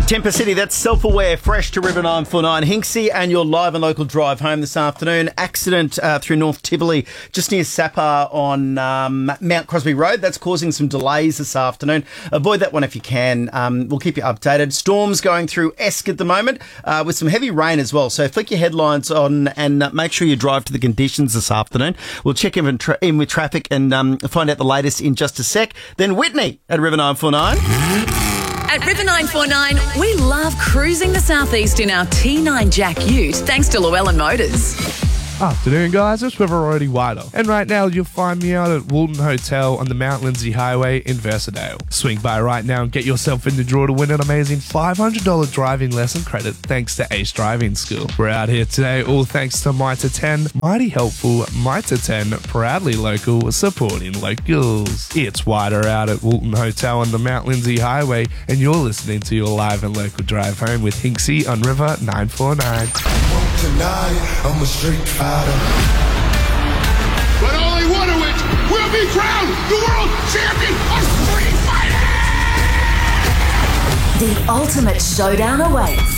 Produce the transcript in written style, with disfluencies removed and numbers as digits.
Temper City, that's Self-Aware, fresh to River 949. Hinksy and your live and local drive home this afternoon. Accident through North Tivoli, just near Sapar on Mount Crosby Road. That's causing some delays this afternoon. Avoid that one if you can. We'll keep you updated. Storms going through Esk at the moment with some heavy rain as well. So flick your headlights on and make sure you drive to the conditions this afternoon. We'll check in with traffic and find out the latest in just a sec. Then Whitney at River 949. At River 949, we love cruising the southeast in our T9 Jack Ute, thanks to Llewellyn Motors. Afternoon, guys. It's River Already Wider. And right now, you'll find me out at Woolton Hotel on the Mount Lindsay Highway in Versadale. Swing by right now and get yourself in the draw to win an amazing $500 driving lesson credit thanks to Ace Driving School. We're out here today, all thanks to Mitre 10. Mighty helpful, Mitre 10, proudly local, supporting locals. It's Wider out at Woolton Hotel on the Mount Lindsay Highway, and you're listening to your live and local drive home with Hinksy on River 949. Tonight, I'm a street fighter. But only one of which will be crowned the world champion of street fighting! The ultimate showdown awaits